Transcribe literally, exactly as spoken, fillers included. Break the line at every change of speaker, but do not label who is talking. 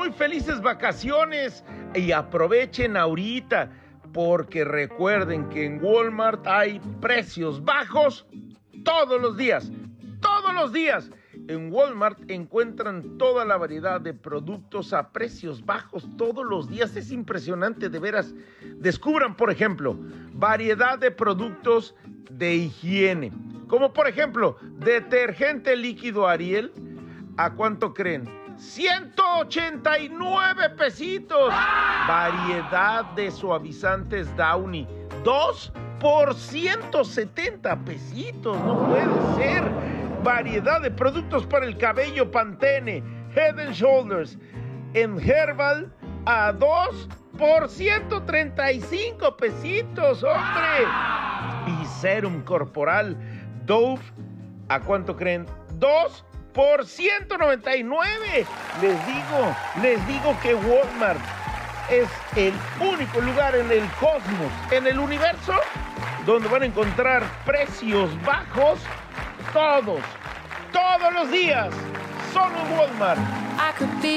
muy felices vacaciones y aprovechen ahorita, porque recuerden que en Walmart hay precios bajos todos los días, todos los días. En Walmart encuentran toda la variedad de productos a precios bajos todos los días. Es impresionante, de veras. Descubran, por ejemplo, variedad de productos de higiene, como por ejemplo, detergente líquido Ariel. ¿A cuánto creen? ciento ochenta y nueve pesitos. Variedad de suavizantes Downy, dos por ciento setenta pesitos. No puede ser. Variedad de productos para el cabello Pantene, Head and Shoulders, en Herbal a dos por ciento treinta y cinco pesitos, hombre. Y serum corporal Dove, ¿a cuánto creen? dos por ciento noventa y nueve. Les digo, les digo que Walmart es el único lugar en el cosmos, en el universo, donde van a encontrar precios bajos todos, todos los días, solo en Walmart.